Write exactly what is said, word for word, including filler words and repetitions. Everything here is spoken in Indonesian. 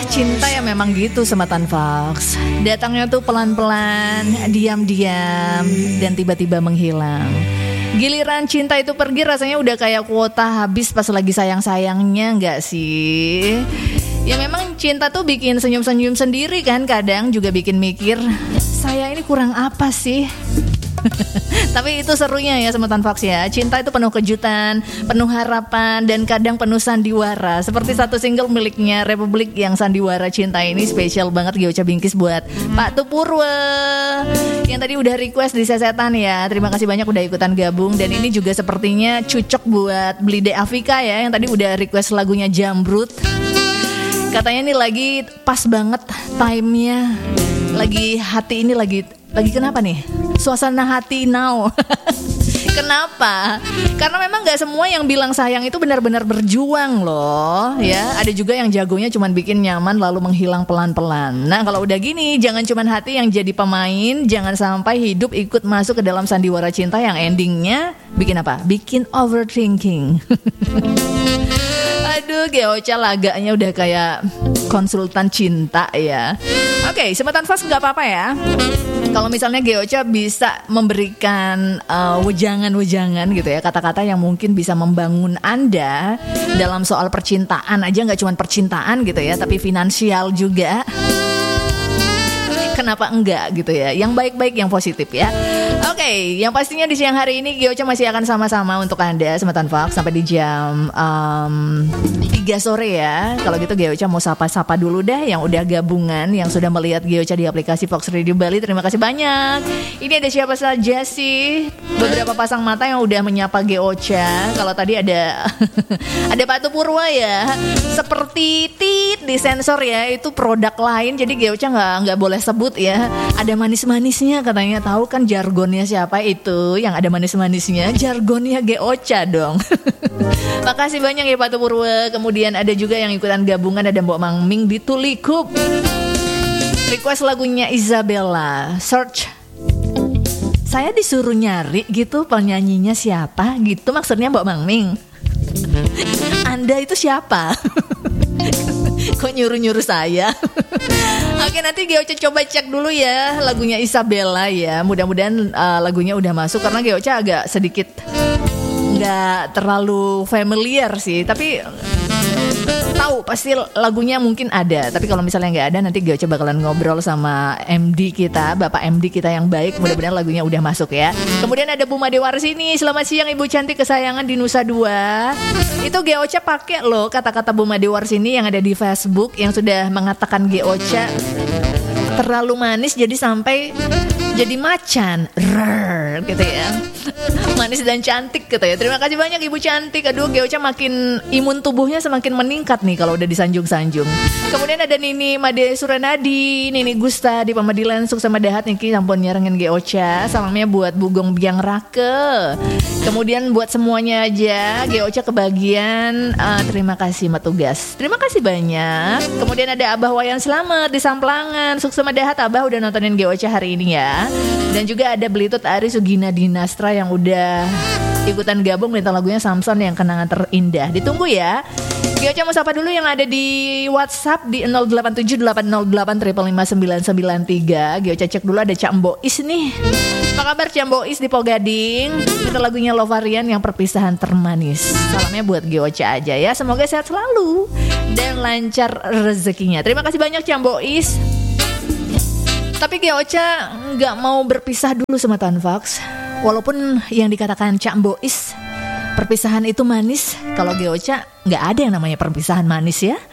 cinta ya memang gitu sama Tanfax. Datangnya tuh pelan-pelan, diam-diam, dan tiba-tiba menghilang. Giliran cinta itu pergi rasanya udah kayak kuota habis pas lagi sayang-sayangnya, gak sih? Ya memang cinta tuh bikin senyum-senyum sendiri kan, kadang juga bikin mikir, saya ini kurang apa sih? Tapi itu serunya ya sama Tanfax ya. Cinta itu penuh kejutan, penuh harapan, dan kadang penuh sandiwara. Seperti satu single miliknya Republik yang sandiwara cinta ini spesial banget gue ucap bingkis buat Pak Tupurwe yang tadi udah request di Sesetan ya. Terima kasih banyak udah ikutan gabung. Dan ini juga sepertinya cocok buat Blide Afika ya, yang tadi udah request lagunya Jambrut. Katanya nih lagi pas banget time-nya. Lagi hati ini lagi Lagi kenapa nih? Suasana hati now. Kenapa? Karena memang gak semua yang bilang sayang itu benar-benar berjuang loh ya. Ada juga yang jagonya cuma bikin nyaman lalu menghilang pelan-pelan. Nah kalau udah gini, jangan cuma hati yang jadi pemain. Jangan sampai hidup ikut masuk ke dalam sandiwara cinta yang endingnya bikin apa? Bikin overthinking. Aduh, Geocha laganya udah kayak konsultan cinta ya. Oke, okay, Sobat Tanfax gak apa-apa ya kalau misalnya Geocha bisa memberikan uh, wejangan-wejangan gitu ya, kata-kata yang mungkin bisa membangun Anda dalam soal percintaan aja, gak cuma percintaan gitu ya, tapi finansial juga. Kenapa enggak gitu ya, yang baik-baik, yang positif ya. Oke, okay, yang pastinya di siang hari ini Geocha masih akan sama-sama untuk Anda Sobat Tanfax sampai di jam um, tiga sore ya. Kalau gitu Geocha mau sapa-sapa dulu deh yang udah gabungan, yang sudah melihat Geocha di aplikasi Fox Radio Bali. Terima kasih banyak. Ini ada siapa saja sih? Beberapa pasang mata yang udah menyapa Geocha. Kalau tadi ada ada Pak Tupurwa ya. Seperti tit di sensor ya, itu produk lain. Jadi Geocha nggak nggak boleh sebut ya. Ada manis-manisnya katanya, tahu kan jargonnya siapa itu yang ada manis-manisnya? Jargonnya Geocha dong. Makasih banyak ya Pak Tupurwa. Kemudian ada juga yang ikutan gabungan, ada Mbok Mangming di Tulikup. Request lagunya Isabella, Search. Saya disuruh nyari gitu penyanyinya siapa gitu, maksudnya Mbok Mangming. Anda itu siapa? Kok nyuruh-nyuruh saya? Oke, nanti Geocha coba cek dulu ya lagunya Isabella ya. Mudah-mudahan uh, lagunya udah masuk, karena Geocha agak sedikit nggak terlalu familiar sih, tapi tahu pasti lagunya mungkin ada. Tapi kalau misalnya nggak ada, nanti Geocha bakalan ngobrol sama M D kita, Bapak M D kita yang baik. Mudah-mudahan lagunya udah masuk ya. Kemudian ada Bu Madewar sini. Selamat siang Ibu cantik kesayangan di Nusa Dua. Itu Geocha pakai loh kata-kata Bu Madewar sini yang ada di Facebook, yang sudah mengatakan Geocha terlalu manis jadi sampai jadi macan, rrr, gitu ya. Manis dan cantik gitu ya. Terima kasih banyak Ibu cantik. Aduh, Geocha makin imun tubuhnya semakin meningkat nih kalau udah disanjung-sanjung. Kemudian ada Nini Made Suranadi, Nini Gusta di Pamadilan Suk sama Dahat Niki sampun nyerengin Geocha. Salamnya buat Bugong Biang Rake. Kemudian buat semuanya aja, Geocha kebagian. Uh, terima kasih Matugas. Terima kasih banyak. Kemudian ada Abah Wayan Selamat di Samplangan. Suk sama Dahat, Abah udah nontonin Geocha hari ini ya. Dan juga ada Belitut Ari Sugina Dinastra yang udah ikutan gabung minta lagunya Samson yang kenangan terindah. Ditunggu ya. Geocha mau sapa dulu yang ada di WhatsApp di nol delapan tujuh delapan nol delapan lima lima sembilan sembilan tiga. Geocha cek dulu, ada Cak Mbois nih. Apa kabar Cak Mbois di Pogading? Minta lagunya Lovarian yang perpisahan termanis. Salamnya buat Geocha aja ya. Semoga sehat selalu dan lancar rezekinya. Terima kasih banyak Cak Mbois. Tapi Geocha nggak mau berpisah dulu sama Tanfax. Walaupun yang dikatakan Cak Mbois perpisahan itu manis, kalau Geocha nggak ada yang namanya perpisahan manis ya.